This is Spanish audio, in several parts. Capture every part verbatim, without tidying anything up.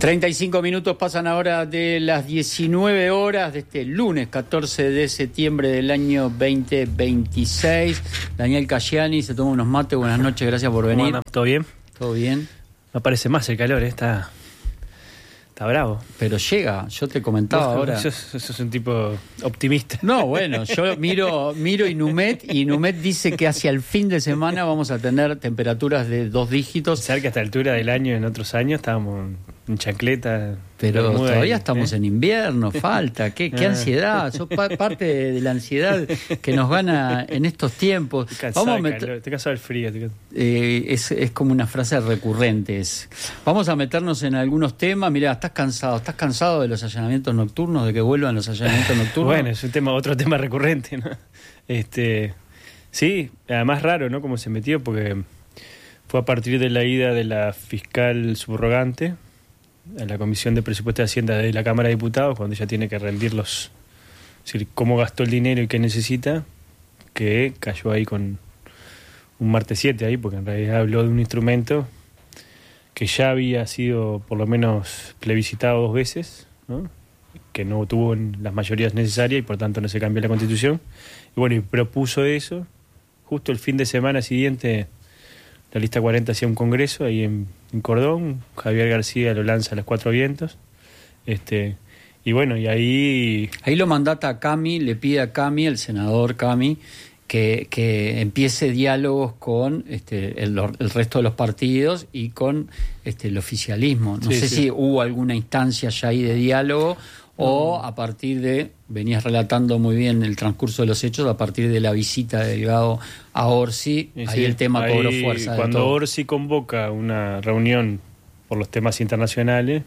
treinta y cinco minutos pasan ahora de las diecinueve horas de este lunes catorce de septiembre del año veinte veintiséis. Daniel Casciani se toma unos mates. Buenas noches, gracias por venir. Bueno, ¿todo bien? ¿Todo bien? No parece más el calor, ¿eh? está, está bravo. Pero llega, yo te comentaba Vos, ahora. Sos, sos un tipo optimista. No, bueno, yo miro, miro Inumet y Inumet dice que hacia el fin de semana vamos a tener temperaturas de dos dígitos. Saber que a esta altura del año, en otros años, estábamos en chancleta. Pero todavía y, estamos ¿eh? en invierno, falta, qué, qué ansiedad, sos pa- parte de, de la ansiedad que nos gana en estos tiempos. Estoy cansado, Vamos a del meter, calor, estoy cansado del frío. Estoy... eh, es, es como una frase recurrente. Es. Vamos a meternos en algunos temas. Mirá, estás cansado, estás cansado de los allanamientos nocturnos, de que vuelvan los allanamientos nocturnos. Bueno, es un tema, otro tema recurrente, ¿no? Este, sí, además raro, ¿no? Cómo se metió, porque fue a partir de la ida de la fiscal subrogante a la Comisión de Presupuesto de Hacienda de la Cámara de Diputados, cuando ella tiene que rendir los, es decir, cómo gastó el dinero y qué necesita, que cayó ahí con un martes siete ahí, porque en realidad habló de un instrumento que ya había sido por lo menos plebiscitado dos veces, ¿no? Que no tuvo las mayorías necesarias y por tanto no se cambió la Constitución. Y bueno, y propuso eso. Justo el fin de semana siguiente la lista cuarenta hacía un congreso ahí en, en Cordón, Javier García lo lanza a los cuatro vientos, este y bueno, y ahí... Ahí lo mandata a Cami, le pide a Cami, el senador Cami, que, que empiece diálogos con este, el, el resto de los partidos y con este, el oficialismo. No sí, sé sí. si hubo alguna instancia ya ahí de diálogo o a partir de, venías relatando muy bien el transcurso de los hechos, a partir de la visita de Delgado a Orsi, Sí, ahí sí. el tema Ahí, cobró fuerza. Cuando de todo. Orsi convoca una reunión por los temas internacionales,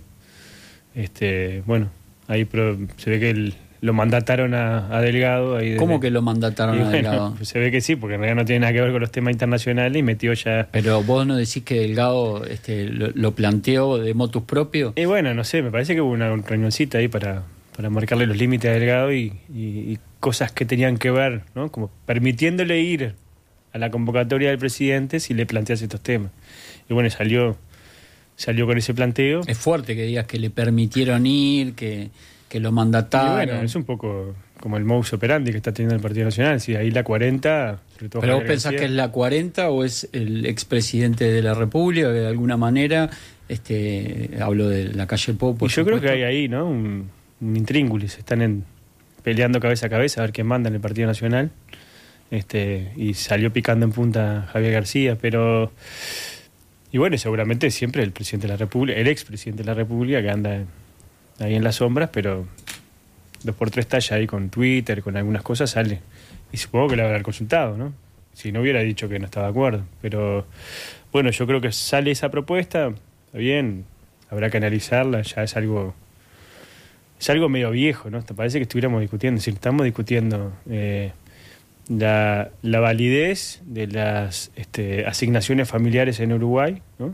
este bueno, ahí pro, se ve que el, lo mandataron a, a Delgado. Ahí ¿Cómo desde, que lo mandataron y a bueno, Delgado? se ve que sí, porque en realidad no tiene nada que ver con los temas internacionales y metió ya... Pero vos no decís que Delgado este, lo, lo planteó de motus propio. Y bueno, no sé, me parece que hubo una reunioncita ahí para, para marcarle los límites a Delgado y, y, y cosas que tenían que ver, ¿no? Como permitiéndole ir a la convocatoria del presidente si le planteas estos temas. Y bueno, salió salió con ese planteo. Es fuerte que digas que le permitieron ir, que, que lo mandataron. Y bueno, es un poco como el modus operandi que está teniendo el Partido Nacional. Si ahí la cuarenta... ¿Pero vos pensás que es la cuarenta o es el expresidente de la República que de alguna manera, este hablo de la calle Pou, por Y yo supuesto? creo que hay ahí, ¿no? Un, un intríngulis. Están en, peleando cabeza a cabeza a ver quién manda en el Partido Nacional. Este y salió picando en punta Javier García, pero... Y bueno, seguramente siempre el presidente de la República, el expresidente de la República, que anda ahí en las sombras, pero dos por tres talla ahí con Twitter, con algunas cosas, sale. Y supongo que le habrá consultado, ¿no? Si no hubiera dicho que no estaba de acuerdo. Pero bueno, yo creo que sale esa propuesta, está bien, habrá que analizarla, ya es algo es algo medio viejo, ¿no? Te parece que estuviéramos discutiendo, si estamos discutiendo eh, la, la validez de las este, asignaciones familiares en Uruguay, ¿no?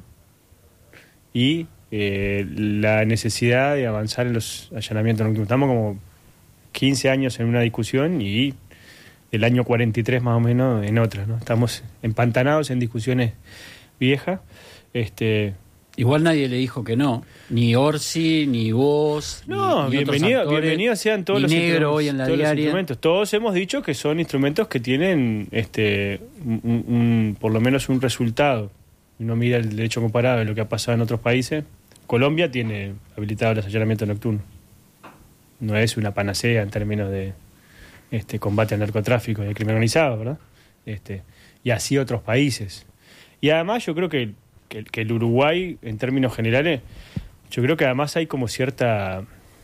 Y eh, la necesidad de avanzar en los allanamientos nocturnos. Estamos como quince años en una discusión y el año cuarenta y tres más o menos en otra, ¿no? Estamos empantanados en discusiones viejas. Este, Igual nadie le dijo que no, ni Orsi, ni vos, no, ni, ni bienvenido, otros actores, bienvenidos sean todos ni los Negro hoy en la todos los diaria. instrumentos. Todos hemos dicho que son instrumentos que tienen este un, un, por lo menos un resultado. Uno mira el derecho comparado de lo que ha pasado en otros países. Colombia tiene habilitado los allanamientos nocturnos. No es una panacea en términos de este combate al narcotráfico y al crimen organizado, ¿verdad? Este, y así otros países. Y además yo creo que, que, que el Uruguay, en términos generales, yo creo que además hay como cierta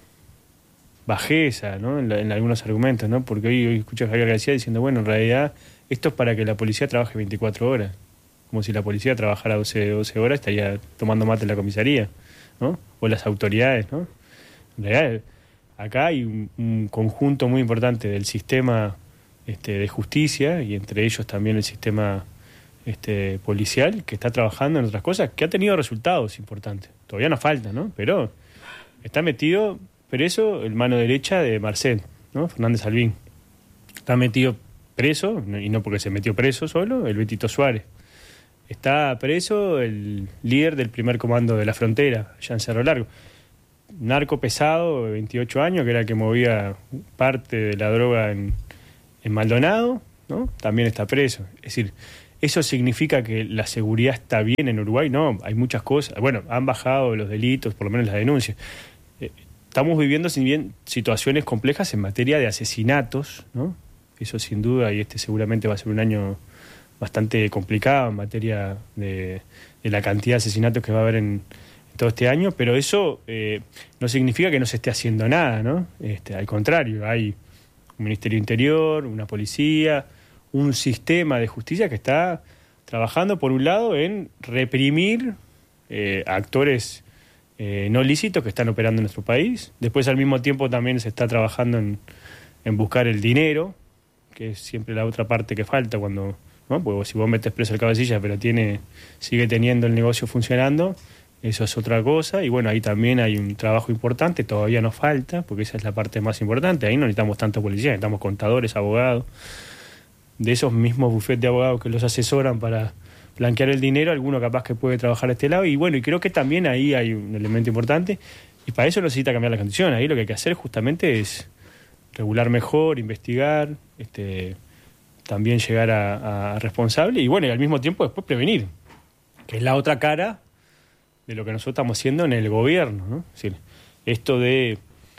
bajeza, ¿no? En, la, en algunos argumentos, ¿no? Porque hoy, hoy escucho a Javier García diciendo, bueno, en realidad esto es para que la policía trabaje veinticuatro horas. Como si la policía trabajara doce, doce horas, estaría tomando mate en la comisaría, ¿no? O las autoridades, ¿no? En realidad, acá hay un, un conjunto muy importante del sistema este, de justicia y entre ellos también el sistema este, policial que está trabajando en otras cosas, que ha tenido resultados importantes. Todavía nos falta, ¿no? Pero está metido preso el mano derecha de Marcel, ¿no? Fernández Albín. Está metido preso, y no porque se metió preso solo, el Betito Suárez. está preso el líder del primer comando de la frontera, allá en Cerro Largo. Narco pesado, de veintiocho años, que era el que movía parte de la droga en, en Maldonado, ¿no? También está preso. Es decir, ¿eso significa que la seguridad está bien en Uruguay? No, hay muchas cosas. Bueno, han bajado los delitos, por lo menos las denuncias. Eh, estamos viviendo, si bien, situaciones complejas en materia de asesinatos, ¿no? Eso sin duda, y este seguramente va a ser un año bastante complicado en materia de, de la cantidad de asesinatos que va a haber en todo este año, pero eso eh, no significa que no se esté haciendo nada, ¿no? Este, al contrario, hay un Ministerio Interior, una policía, un sistema de justicia que está trabajando, por un lado, en reprimir eh, actores eh, no lícitos que están operando en nuestro país. Después, al mismo tiempo, también se está trabajando en, en buscar el dinero, que es siempre la otra parte que falta cuando, ¿no? Porque si vos metes preso al cabecilla, pero tiene, sigue teniendo el negocio funcionando, eso es otra cosa. Y bueno, ahí también hay un trabajo importante, todavía nos falta, porque esa es la parte más importante. Ahí no necesitamos tanto policía, necesitamos contadores, abogados. De esos mismos bufetes de abogados que los asesoran para blanquear el dinero, alguno capaz que puede trabajar a este lado. Y bueno, y creo que también ahí hay un elemento importante, y para eso necesita cambiar las condiciones. Ahí lo que hay que hacer justamente es regular mejor, investigar, este, también llegar a, a responsable, y bueno, y al mismo tiempo después prevenir, que es la otra cara de lo que nosotros estamos haciendo en el gobierno, ¿no? Es decir, esto de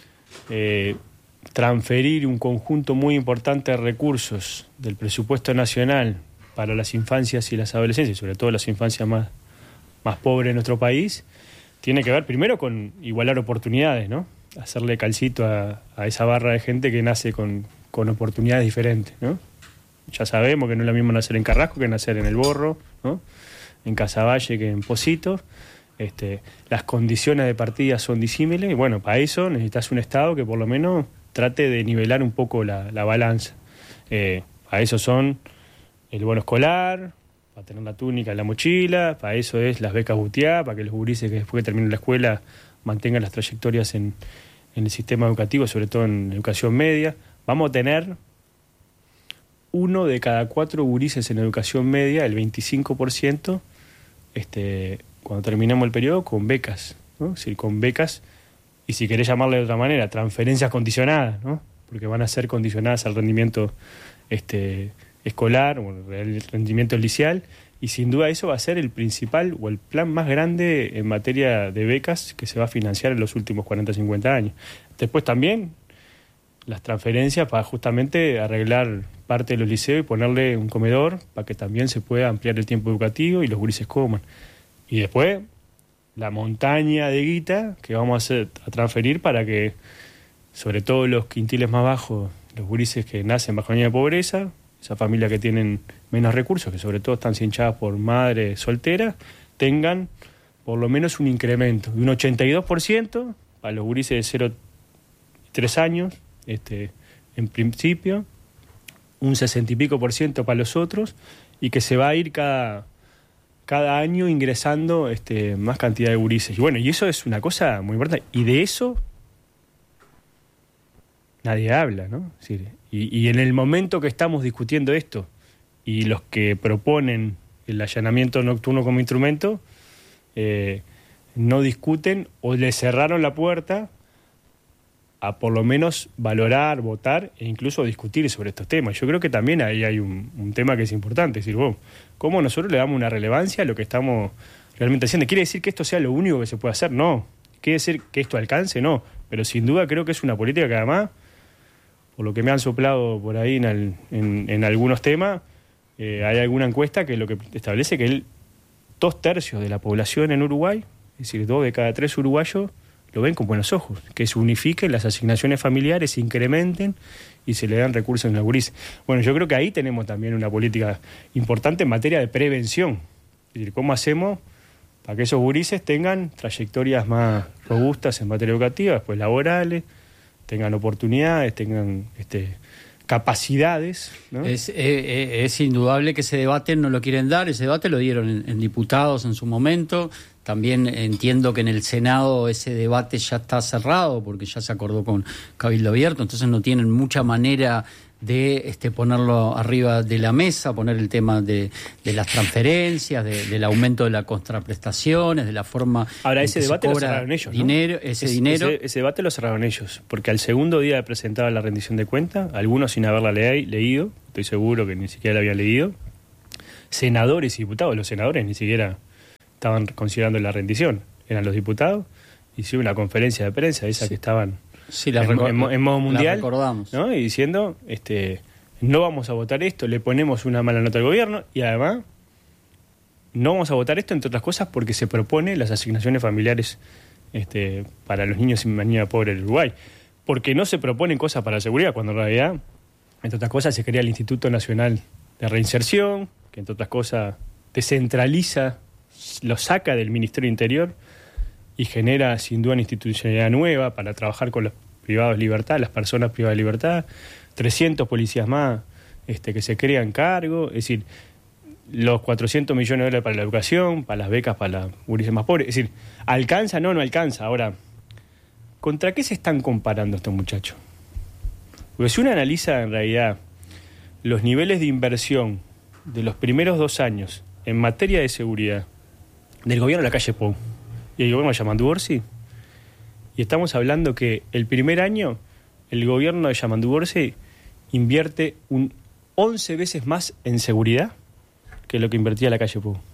eh, transferir un conjunto muy importante de recursos del presupuesto nacional para las infancias y las adolescencias, y sobre todo las infancias más, más pobres de nuestro país, tiene que ver primero con igualar oportunidades, ¿no? Hacerle calcito a, a esa barra de gente que nace con, con oportunidades diferentes, ¿no? Ya sabemos que no es lo mismo nacer en Carrasco que nacer en El Borro, ¿no? En Casaballe que en Positos. Este, las condiciones de partida son disímiles, y bueno, para eso necesitas un Estado que por lo menos trate de nivelar un poco la, la balanza. Eh, para eso son el bono escolar, para tener la túnica, la mochila, para eso es las becas Butiá, para que los gurises que después que terminen la escuela mantengan las trayectorias en, en el sistema educativo, sobre todo en educación media. Vamos a tener uno de cada cuatro gurises en educación media, el veinticinco por ciento, este, cuando terminemos el periodo, con becas, ¿no? Es decir, con becas, y si querés llamarle de otra manera, transferencias condicionadas, ¿no? Porque van a ser condicionadas al rendimiento este, escolar, o el rendimiento liceal, y sin duda eso va a ser el principal o el plan más grande en materia de becas que se va a financiar en los últimos cuarenta, cincuenta años. Después también las transferencias para justamente arreglar parte de los liceos y ponerle un comedor para que también se pueda ampliar el tiempo educativo y los gurises coman. Y después la montaña de guita que vamos a, hacer, a transferir para que, sobre todo los quintiles más bajos, los gurises que nacen bajo la línea de pobreza, esas familias que tienen menos recursos, que sobre todo están cinchadas por madres solteras, tengan por lo menos un incremento de un ochenta y dos por ciento para los gurises de cero a tres años, este, en principio, un sesenta y pico por ciento para los otros, y que se va a ir cada... cada año ingresando este, más cantidad de gurises. Y bueno, y eso es una cosa muy importante. Y de eso nadie habla, ¿no? Es decir, y, y en el momento que estamos discutiendo esto, y los que proponen el allanamiento nocturno como instrumento, eh, no discuten o le cerraron la puerta a por lo menos valorar, votar e incluso discutir sobre estos temas. Yo creo que también ahí hay un, un tema que es importante, es decir, bueno, ¿cómo nosotros le damos una relevancia a lo que estamos realmente haciendo? ¿Quiere decir que esto sea lo único que se puede hacer? No. ¿Quiere decir que esto alcance? No. Pero sin duda creo que es una política que además, por lo que me han soplado por ahí en, el, en, en algunos temas, eh, hay alguna encuesta que lo que establece que el dos tercios de la población en Uruguay, es decir, dos de cada tres uruguayos, lo ven con buenos ojos, que se unifiquen las asignaciones familiares, se incrementen y se le dan recursos en la gurises. Bueno, yo creo que ahí tenemos también una política importante en materia de prevención. Es decir, ¿cómo hacemos para que esos gurises tengan trayectorias más robustas en materia educativa, después laborales, tengan oportunidades, tengan este, capacidades, ¿no? Es, es, es indudable que ese debate no lo quieren dar, ese debate lo dieron en, en diputados en su momento. También entiendo que en el Senado ese debate ya está cerrado porque ya se acordó con Cabildo Abierto, entonces no tienen mucha manera de este, ponerlo arriba de la mesa, poner el tema de, de las transferencias, de, del aumento de las contraprestaciones, de la forma Ahora, en ese que debate se lo cobra cerraron ellos, ¿no? dinero, ese es, dinero. Ese, ese debate lo cerraron ellos, porque al segundo día de presentar la rendición de cuentas, algunos sin haberla le- leído, estoy seguro que ni siquiera la habían leído, senadores y diputados, los senadores ni siquiera estaban considerando la rendición, eran los diputados, hicieron una conferencia de prensa, esa Sí. que estaban Sí, la en, reco- en, en modo la mundial, recordamos. ¿no? Y diciendo, este, no vamos a votar esto, le ponemos una mala nota al gobierno y además no vamos a votar esto, entre otras cosas, porque se propone las asignaciones familiares este, para los niños y niñas pobres del Uruguay. Porque no se proponen cosas para la seguridad, cuando en realidad, entre otras cosas, se crea el Instituto Nacional de Reinserción, que entre otras cosas descentraliza, lo saca del Ministerio de Interior y genera sin duda una institucionalidad nueva para trabajar con los privados de libertad, las personas privadas de libertad, trescientos policías más este, que se crean cargo, es decir, los cuatrocientos millones de dólares para la educación, para las becas para las gurises más pobres, es decir, ¿alcanza? No, no alcanza. Ahora, ¿contra qué se están comparando estos muchachos? Porque si uno analiza en realidad los niveles de inversión de los primeros dos años en materia de seguridad del gobierno de la calle Pou y el gobierno de Yamandu Orsi, y estamos hablando que el primer año el gobierno de Yamandu Orsi invierte un once veces más en seguridad que lo que invertía la calle Pou.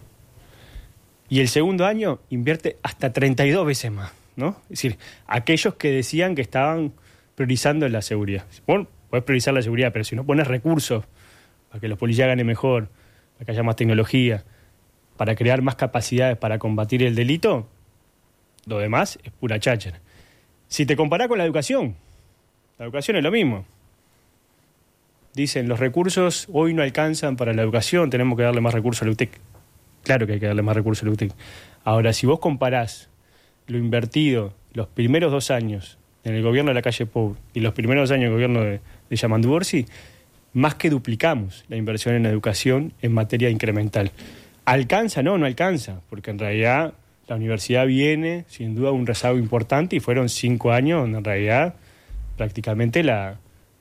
Y el segundo año invierte hasta treinta y dos veces más, ¿no? Es decir, aquellos que decían que estaban priorizando la seguridad. Bueno, podés priorizar la seguridad, pero si no pones recursos para que los policías ganen mejor, para que haya más tecnología, para crear más capacidades para combatir el delito, lo demás es pura cháchara. Si te comparás con la educación, la educación es lo mismo. Dicen, los recursos hoy no alcanzan para la educación, tenemos que darle más recursos a la U T E C. Claro que hay que darle más recursos a la U T E C. Ahora, si vos comparás lo invertido los primeros dos años en el gobierno de la calle Pou y los primeros dos años en el gobierno de, de Yamandu Orsi, más que duplicamos la inversión en educación en materia incremental. ¿Alcanza? No, no alcanza, porque en realidad la universidad viene, sin duda, un rezago importante y fueron cinco años donde en realidad prácticamente la,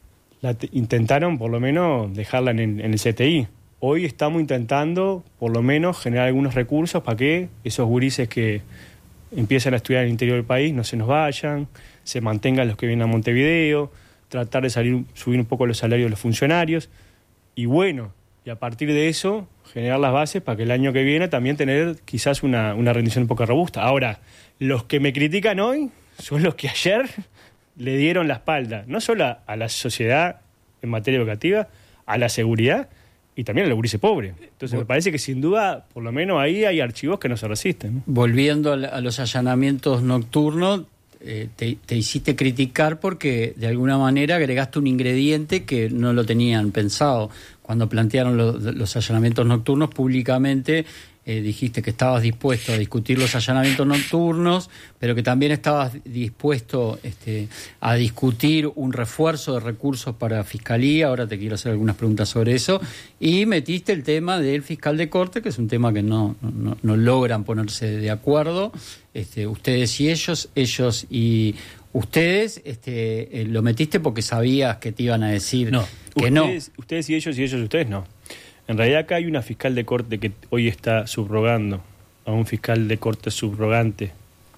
la te, intentaron por lo menos dejarla en, en el C T I. Hoy estamos intentando por lo menos generar algunos recursos para que esos gurises que empiezan a estudiar en el interior del país no se nos vayan, se mantengan los que vienen a Montevideo, tratar de salir, subir un poco los salarios de los funcionarios y bueno, y a partir de eso generar las bases para que el año que viene también tener quizás una, una rendición un poco robusta. Ahora, los que me critican hoy son los que ayer le dieron la espalda, no solo a, a la sociedad en materia educativa, a la seguridad y también a los gurises pobres. Entonces bueno, me parece que sin duda, por lo menos ahí hay archivos que no se resisten, ¿no? Volviendo a, la, a los allanamientos nocturnos, eh, te, te hiciste criticar porque de alguna manera agregaste un ingrediente que no lo tenían pensado. Cuando plantearon los, los allanamientos nocturnos públicamente, eh, dijiste que estabas dispuesto a discutir los allanamientos nocturnos, pero que también estabas dispuesto este, a discutir un refuerzo de recursos para Fiscalía. Ahora te quiero hacer algunas preguntas sobre eso. Y metiste el tema del fiscal de corte, que es un tema que no, no, no logran ponerse de acuerdo. Este, ustedes y ellos, ellos y ustedes, este, eh, lo metiste porque sabías que te iban a decir no, que ustedes, no. Ustedes y ellos y ellos y ustedes no. En realidad acá hay una fiscal de corte que hoy está subrogando a un fiscal de corte subrogante,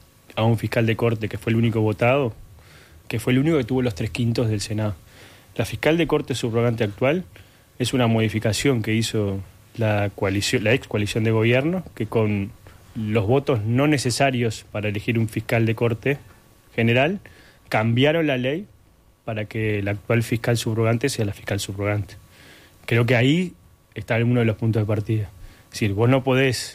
a un fiscal de corte que fue el único votado, que fue el único que tuvo los tres quintos del Senado. La fiscal de corte subrogante actual es una modificación que hizo la coalición, la ex coalición de gobierno, que con los votos no necesarios para elegir un fiscal de corte general, cambiaron la ley para que el actual fiscal subrogante sea la fiscal subrogante. Creo que ahí está uno de los puntos de partida. Es decir, vos no podés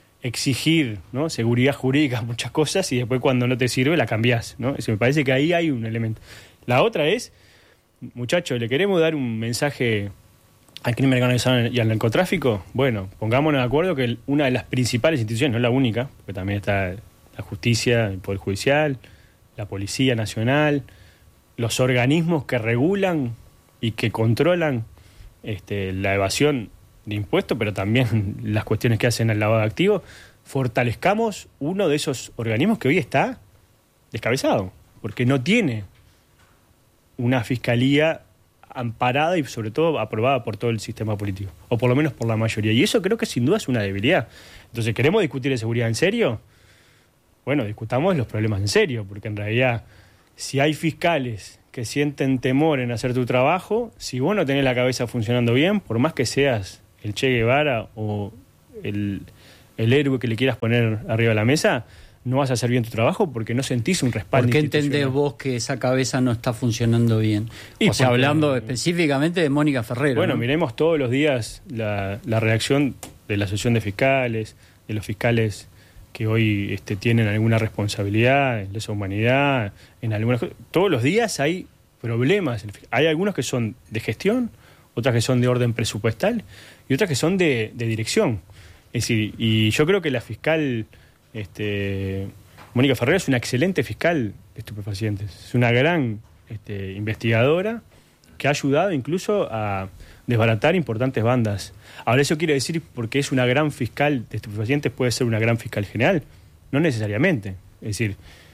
exigir, ¿no?, seguridad jurídica, muchas cosas, y después cuando no te sirve la cambiás, ¿no? Eso me parece que ahí hay un elemento. La otra es, muchachos, ¿le queremos dar un mensaje al crimen organizado y al narcotráfico? Bueno, pongámonos de acuerdo que una de las principales instituciones, no la única, porque también está la justicia, el Poder Judicial, la Policía Nacional, los organismos que regulan y que controlan este, la evasión de impuestos, pero también las cuestiones que hacen al lavado de activos, fortalezcamos uno de esos organismos que hoy está descabezado, porque no tiene una fiscalía amparada y sobre todo aprobada por todo el sistema político, o por lo menos por la mayoría. Y eso creo que sin duda es una debilidad. Entonces, ¿queremos discutir de seguridad en serio? Bueno, discutamos los problemas en serio, porque en realidad, si hay fiscales que sienten temor en hacer tu trabajo, si vos no tenés la cabeza funcionando bien, por más que seas el Che Guevara o el, el héroe que le quieras poner arriba de la mesa, no vas a hacer bien tu trabajo porque no sentís un respaldo. ¿Por qué entendés vos que esa cabeza no está funcionando bien? Y o sea, porque, hablando específicamente de Mónica Ferrero. Bueno, ¿no? miremos todos los días la, la reacción de la Asociación de Fiscales, de los fiscales que hoy este, tienen alguna responsabilidad en lesa humanidad, en algunas cosas. Todos los días hay problemas. Hay algunos que son de gestión, otras que son de orden presupuestal y otras que son de, de dirección. Es decir, y yo creo que la fiscal este, Mónica Ferrero es una excelente fiscal de estupefacientes, es una gran este, investigadora que ha ayudado incluso a desbaratar importantes bandas. Ahora, eso quiere decir, porque es una gran fiscal de estupefacientes, puede ser una gran fiscal general. No necesariamente. Es decir,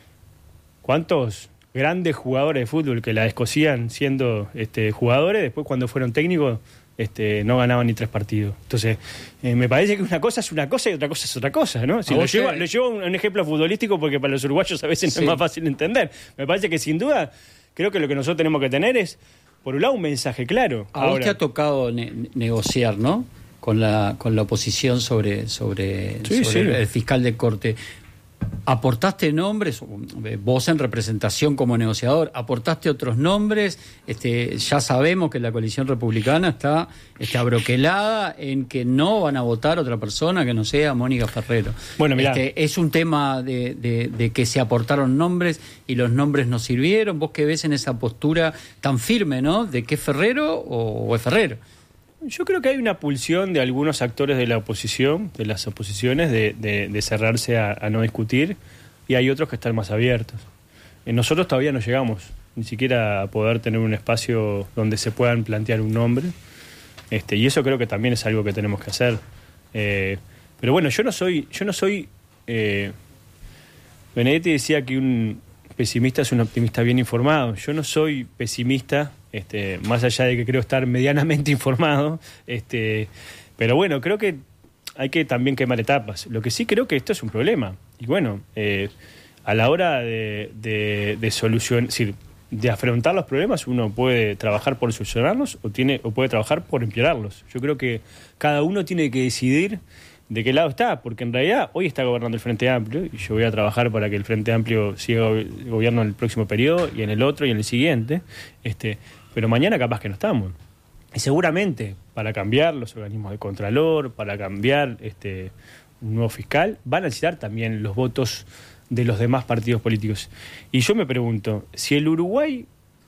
¿cuántos grandes jugadores de fútbol que la descosían siendo este, jugadores, después cuando fueron técnicos este, no ganaban ni tres partidos? Entonces, eh, me parece que una cosa es una cosa y otra cosa es otra cosa, ¿no? Si lo llevo, lo llevo a un, un ejemplo futbolístico porque para los uruguayos a veces sí. no es más fácil entender. Me parece que sin duda, creo que lo que nosotros tenemos que tener es, por un lado, un mensaje claro. A Ahora, vos te ha tocado ne- negociar, ¿no? Con la con la oposición sobre sobre, sí, sobre sí. El, el fiscal de corte. ¿Aportaste nombres, vos en representación como negociador, aportaste otros nombres? Este, ya sabemos que la coalición republicana está, está abroquelada en que no van a votar otra persona que no sea Mónica Ferrero. Bueno, mirá. Este, es un tema de, de, de que se aportaron nombres y los nombres no sirvieron. ¿Vos qué ves en esa postura tan firme, ¿no? ¿De que es Ferrero o, o es Ferrero? Yo creo que hay una pulsión de algunos actores de la oposición, de las oposiciones, de, de, de cerrarse a, a no discutir, y hay otros que están más abiertos. Eh, nosotros todavía no llegamos ni siquiera a poder tener un espacio donde se puedan plantear un nombre, este, y eso creo que también es algo que tenemos que hacer. Eh, pero bueno, yo no soy... yo no soy eh, Benedetti decía que un pesimista es un optimista bien informado. Yo no soy pesimista, Este, más allá de que creo estar medianamente informado, este, pero bueno, creo que hay que también quemar etapas. Lo que sí creo que esto es un problema. Y bueno, eh, a la hora de, de, de solucionar, es decir, de afrontar los problemas, uno puede trabajar por solucionarlos o, tiene, o puede trabajar por empeorarlos. Yo creo que cada uno tiene que decidir de qué lado está, porque en realidad hoy está gobernando el Frente Amplio y yo voy a trabajar para que el Frente Amplio siga gobierno en el próximo periodo y en el otro y en el siguiente, este, pero mañana capaz que no estamos. Y seguramente para cambiar los organismos de contralor, para cambiar este, un nuevo fiscal, van a necesitar también los votos de los demás partidos políticos. Y yo me pregunto, si el Uruguay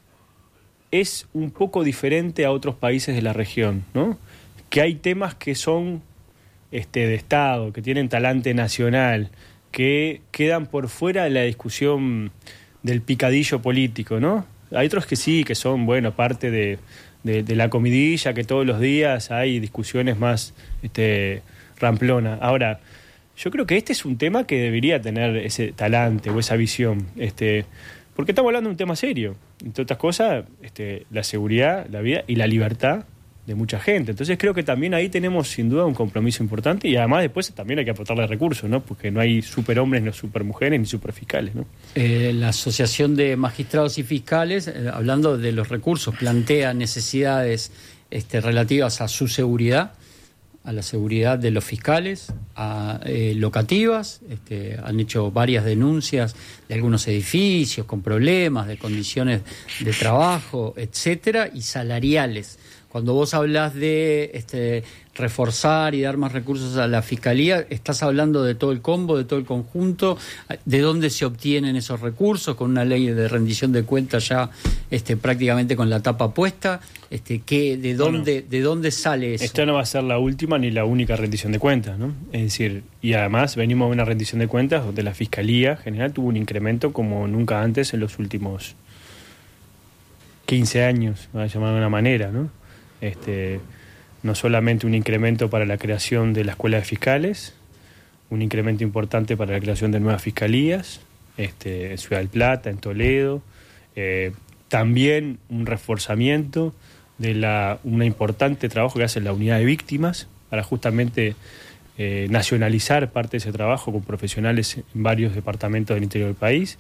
es un poco diferente a otros países de la región, ¿no? Que hay temas que son este, de Estado, que tienen talante nacional, que quedan por fuera de la discusión del picadillo político, ¿no? Hay otros que sí, que son, bueno, parte de, de, de la comidilla, que todos los días hay discusiones más este, ramplonas. Ahora, yo creo que este es un tema que debería tener ese talante o esa visión, este, porque estamos hablando de un tema serio. Entre otras cosas, este, la seguridad, la vida y la libertad de mucha gente. Entonces creo que también ahí tenemos sin duda un compromiso importante y además después también hay que aportarle recursos, ¿no? Porque no hay superhombres, ni supermujeres, ni superfiscales, ¿no? Eh, la Asociación de Magistrados y Fiscales, eh, hablando de los recursos, plantea necesidades este, relativas a su seguridad, a la seguridad de los fiscales, a eh, locativas, este, han hecho varias denuncias de algunos edificios con problemas, de condiciones de trabajo, etcétera, y salariales. Cuando vos hablas de este, reforzar y dar más recursos a la Fiscalía, ¿estás hablando de todo el combo, de todo el conjunto? ¿De dónde se obtienen esos recursos? ¿Con una ley de rendición de cuentas ya este, prácticamente con la tapa puesta? Este, ¿qué, de, dónde, bueno, ¿De dónde sale eso? Esta no va a ser la última ni la única rendición de cuentas, ¿no? Es decir, y además venimos de una rendición de cuentas donde la Fiscalía General tuvo un incremento como nunca antes en los últimos quince años, va a llamar de una manera, ¿no? Este, no solamente un incremento para la creación de la Escuela de Fiscales, un incremento importante para la creación de nuevas fiscalías, este, en Ciudad del Plata, en Toledo, eh, también un reforzamiento de la un importante trabajo que hace la unidad de víctimas para justamente eh, nacionalizar parte de ese trabajo con profesionales en varios departamentos del interior del país.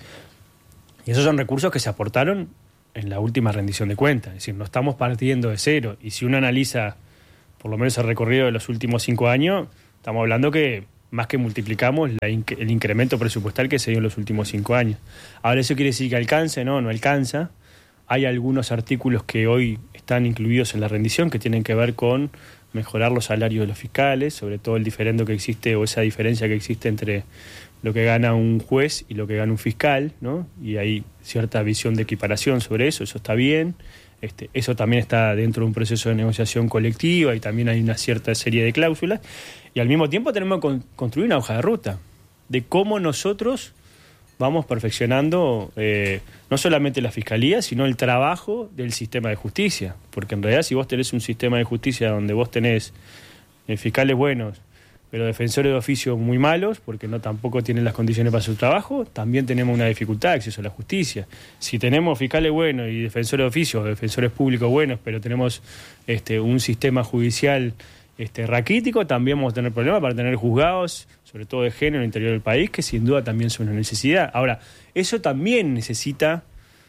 Y esos son recursos que se aportaron en la última rendición de cuentas. Es decir, no estamos partiendo de cero. Y si uno analiza por lo menos el recorrido de los últimos cinco años, estamos hablando que más que multiplicamos la inc- el incremento presupuestal que se dio en los últimos cinco años. Ahora, ¿eso quiere decir que alcance? No, no alcanza. Hay algunos artículos que hoy están incluidos en la rendición que tienen que ver con mejorar los salarios de los fiscales, sobre todo el diferendo que existe o esa diferencia que existe entre lo que gana un juez y lo que gana un fiscal, ¿no? Y hay cierta visión de equiparación sobre eso, eso está bien. Este, eso también está dentro de un proceso de negociación colectiva y también hay una cierta serie de cláusulas. Y al mismo tiempo tenemos que con, construir una hoja de ruta de cómo nosotros vamos perfeccionando eh, no solamente la fiscalía, sino el trabajo del sistema de justicia. Porque en realidad si vos tenés un sistema de justicia donde vos tenés eh, fiscales buenos, pero defensores de oficio muy malos, porque no tampoco tienen las condiciones para su trabajo, también tenemos una dificultad de acceso a la justicia. Si tenemos fiscales buenos y defensores de oficio, o defensores públicos buenos, pero tenemos este, un sistema judicial este, raquítico, también vamos a tener problemas para tener juzgados, sobre todo de género en el interior del país, que sin duda también son una necesidad. Ahora, eso también necesita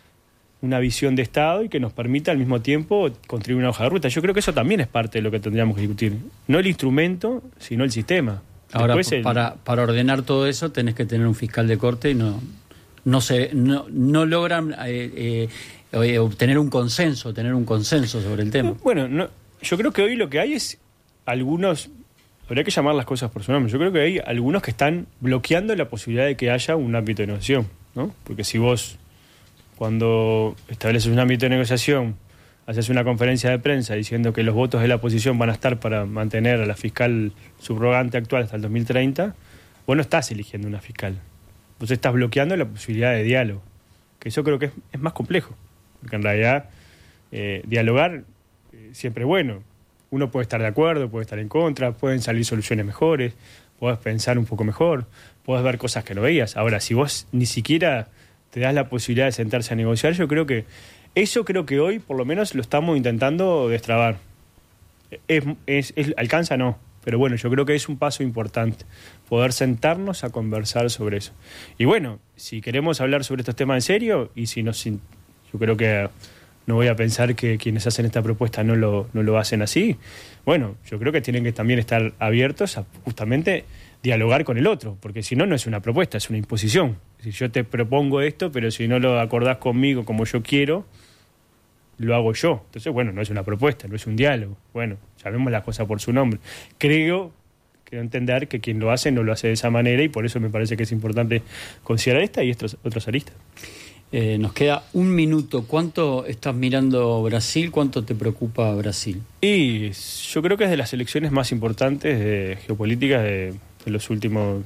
una visión de Estado y que nos permita al mismo tiempo construir una hoja de ruta. Yo creo que eso también es parte de lo que tendríamos que discutir. No el instrumento, sino el sistema. Ahora, el... para, para ordenar todo eso tenés que tener un fiscal de corte y no, no, se, no, no logran eh, eh, obtener un consenso, tener un consenso sobre el tema. Bueno, no, yo creo que hoy lo que hay es algunos... Habría que llamar las cosas por su nombre. Yo creo que hay algunos que están bloqueando la posibilidad de que haya un ámbito de negociación, ¿no? Porque si vos, cuando estableces un ámbito de negociación, haces una conferencia de prensa diciendo que los votos de la oposición van a estar para mantener a la fiscal subrogante actual hasta el dos mil treinta, vos no estás eligiendo una fiscal. Vos estás bloqueando la posibilidad de diálogo, que eso creo que es, es más complejo. Porque en realidad, eh, dialogar eh, siempre es bueno. Uno puede estar de acuerdo, puede estar en contra, pueden salir soluciones mejores, podés pensar un poco mejor, podés ver cosas que no veías. Ahora, si vos ni siquiera te das la posibilidad de sentarse a negociar, yo creo que eso creo que hoy por lo menos lo estamos intentando destrabar. Es, es, es, alcanza no, pero bueno, yo creo que es un paso importante poder sentarnos a conversar sobre eso. Y bueno, si queremos hablar sobre estos temas en serio, y si nos, yo creo que no voy a pensar que quienes hacen esta propuesta no lo, no lo hacen así. Bueno, yo creo que tienen que también estar abiertos a justamente dialogar con el otro, porque si no, no es una propuesta, es una imposición. Si yo te propongo esto, pero si no lo acordás conmigo como yo quiero, lo hago yo. Entonces, bueno, no es una propuesta, no es un diálogo. Bueno, llamemos las cosas por su nombre. Creo, quiero entender que quien lo hace no lo hace de esa manera y por eso me parece que es importante considerar esta y estos otros aristas. Eh, nos queda un minuto. ¿Cuánto estás mirando Brasil? ¿Cuánto te preocupa Brasil? Y yo creo que es de las elecciones más importantes de geopolíticas de, de los últimos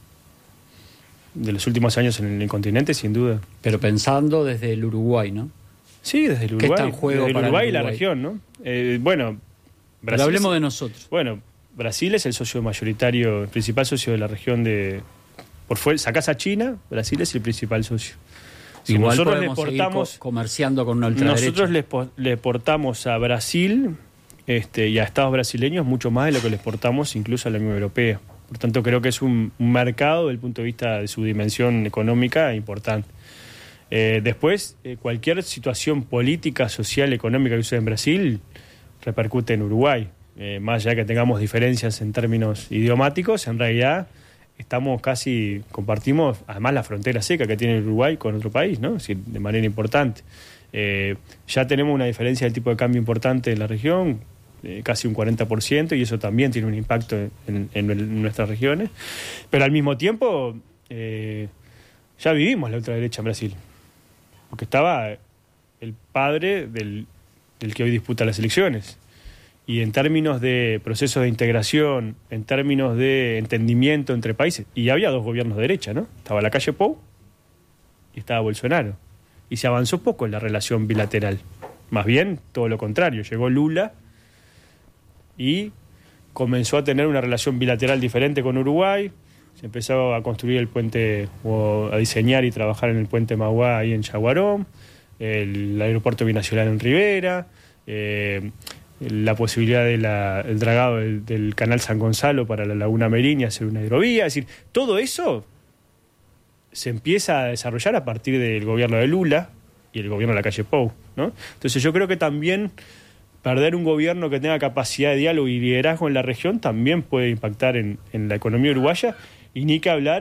de los últimos años en el continente, sin duda. Pero pensando desde el Uruguay, ¿no? Sí, desde el Uruguay. ¿Qué está en juego desde el para Uruguay, el Uruguay y la región, ¿no? Eh, bueno, Brasil. Pero hablemos es, de nosotros. Bueno, Brasil es el socio mayoritario, el principal socio de la región de. Por fuera, sacás a China, Brasil es el principal socio. Si Igual nosotros le podemos portamos, seguir co- comerciando con una ultraderecha. Nosotros le, le portamos a Brasil este, y a estados brasileños mucho más de lo que les portamos incluso a la Unión Europea. Por tanto, creo que es un, un mercado desde el punto de vista de su dimensión económica importante. Eh, después, eh, cualquier situación política, social, económica que suceda en Brasil repercute en Uruguay. Eh, más allá de que tengamos diferencias en términos idiomáticos, en realidad estamos casi, compartimos además la frontera seca que tiene el Uruguay con otro país, ¿no? Es decir, de manera importante. Eh, ya tenemos una diferencia del tipo de cambio importante en la región, eh, casi un cuarenta por ciento, y eso también tiene un impacto en, en, en nuestras regiones. Pero al mismo tiempo, eh, ya vivimos la ultraderecha en Brasil, porque estaba el padre del, del que hoy disputa las elecciones. Y en términos de procesos de integración, en términos de entendimiento entre países, y había dos gobiernos de derecha, ¿no? Estaba Lacalle Pou y estaba Bolsonaro. Y se avanzó poco en la relación bilateral. Más bien, todo lo contrario. Llegó Lula y comenzó a tener una relación bilateral diferente con Uruguay. Se empezó a construir el puente, o a diseñar y trabajar en el puente Mauá ahí en Yaguarón, el aeropuerto binacional en Rivera. eh, la posibilidad del de dragado del, del canal San Gonzalo para la Laguna Meriña, hacer una hidrovía, es decir, todo eso se empieza a desarrollar a partir del gobierno de Lula y el gobierno de la calle Pou, ¿no? Entonces yo creo que también perder un gobierno que tenga capacidad de diálogo y liderazgo en la región también puede impactar en, en la economía uruguaya, y ni que hablar